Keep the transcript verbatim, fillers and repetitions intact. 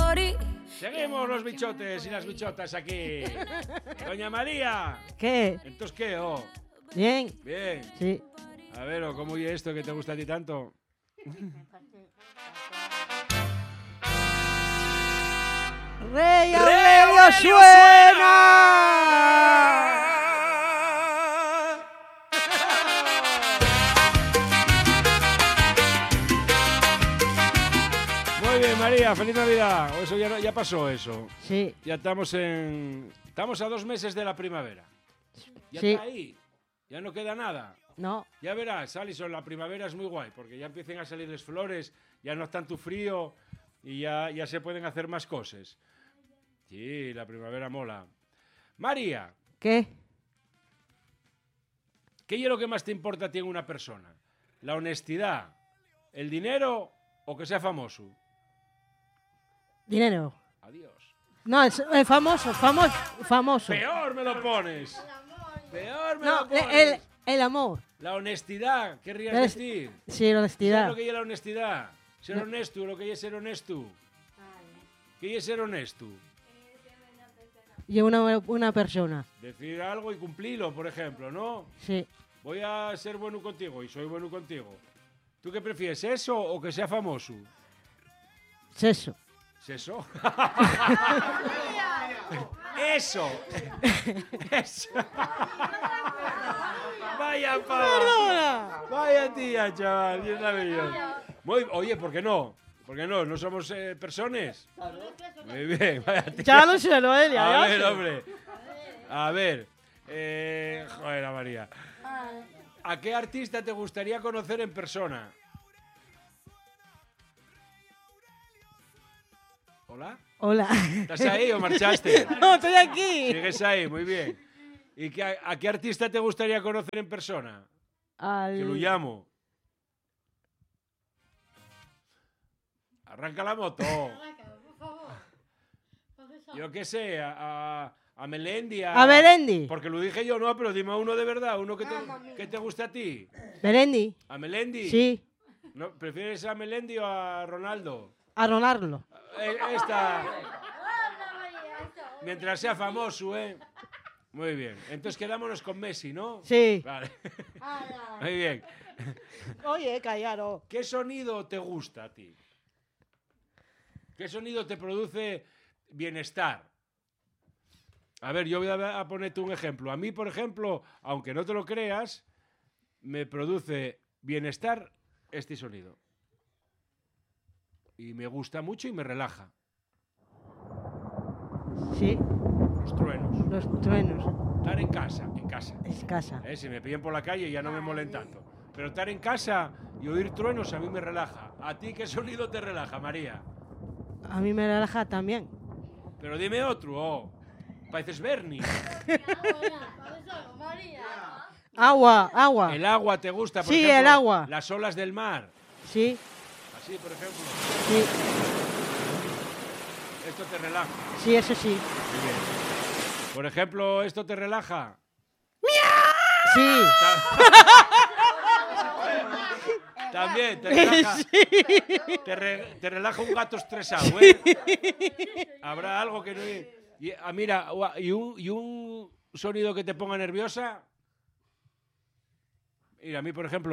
morir. Seguimos los bichotes y las bichotas aquí. Doña María. ¿Qué? ¿Entonces qué, oh? Bien. Bien. Sí. A ver, oh, ¿cómo oye esto que te gusta a ti tanto? ¡Rey Aurelio Aurelio suena! Muy bien, María, feliz Navidad. O eso ya, no- ya pasó eso. Sí. Ya estamos en... Estamos a dos meses de la primavera. Ya Sí. está ahí. Ya no queda nada. No. Ya verás, Alison, la primavera es muy guay, porque ya empiezan a salirles flores, ya no es tanto frío y ya, ya se pueden hacer más cosas. Sí, la primavera mola. María, ¿Qué? ¿qué es lo que más te importa a ti en una persona? ¿La honestidad, el dinero o que sea famoso? Dinero. Adiós. No, es, es famoso, famoso, famoso. Peor me lo pones. Peor me No, lo pones. el, el amor. La honestidad, querrías Es- decir. Sí, la ¿Sabes honestidad. lo que es la honestidad? Ser No. honesto, lo que es ser honesto. ¿Qué es ser honesto? Y una, una persona. Decir algo y cumplirlo, por ejemplo, ¿no? Sí. Voy a ser bueno contigo y soy bueno contigo. ¿Tú qué prefieres, eso o que sea famoso? Es eso. ¿Es eso? Eso. Eso. Vaya pava. Vaya tía, chaval. Dios la millón. Muy, oye, ¿por qué no? ¿Por qué no? ¿No somos eh, personas? Muy bien, vaya tía. Ya lo sé, Noelia. A ya ver, sé. hombre. A ver. Eh, joder, a María. ¿A qué artista te gustaría conocer en persona? ¿Hola? Hola. ¿Estás ahí o marchaste? No, estoy aquí. Sigues ahí, muy bien. ¿Y qué, a qué artista te gustaría conocer en persona? Al... Que lo llamo. Arranca la moto. Yo qué sé, a, a, a Melendi. A Melendi. Porque lo dije yo, no, pero dime uno de verdad, uno que te, que te guste a ti. Melendi. ¿A Melendi? Sí. ¿No, ¿Prefieres a Melendi o a Ronaldo? A Ronaldo. Eh, Esta. Mientras sea famoso, ¿eh? Muy bien. Entonces quedámonos con Messi, ¿no? Sí. Vale. Muy bien. Oye, callado. ¿Qué sonido te gusta a ti? ¿Qué sonido te produce bienestar? A ver, yo voy a, a ponerte un ejemplo. A mí, por ejemplo, aunque no te lo creas, me produce bienestar este sonido. Y me gusta mucho y me relaja. Sí. Los truenos. Los truenos. Estar en casa, en casa. Es casa. Eh, si me pillan por la calle ya no me molen tanto. Pero estar en casa y oír truenos a mí me relaja. ¿A ti qué sonido te relaja, María? A mí me relaja también. Pero dime otro, oh. Pareces Bernie. Agua, agua. El agua te gusta, por Sí, ejemplo, el agua. Las olas del mar. Sí, Así, por ejemplo. sí, Esto te relaja. sí, eso sí. Muy bien. Por ejemplo, ¿esto te relaja? Sí. También, te relaja. Te, re- te relaja un gato estresado, ¿eh? Habrá algo que no... Y, ah, mira, ua- ¿y un, ¿y un sonido que te ponga nerviosa? Mira, a mí, por ejemplo,